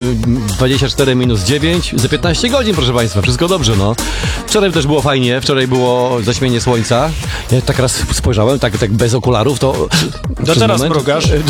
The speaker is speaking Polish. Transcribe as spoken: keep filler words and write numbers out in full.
dwadzieścia cztery minus dziewięć, za piętnaście godzin, proszę państwa, wszystko dobrze, no. Wczoraj też było fajnie, wczoraj było zaćmienie słońca. Ja tak raz spojrzałem, tak, tak bez okularów, to... To teraz mrugasz.